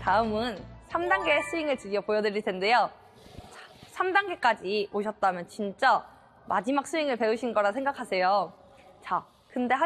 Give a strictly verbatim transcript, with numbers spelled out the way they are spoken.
다음은 삼 단계 스윙을 드디어 보여드릴 텐데요. 자, 삼 단계까지 오셨다면 진짜 마지막 스윙을 배우신 거라 생각하세요. 자, 근데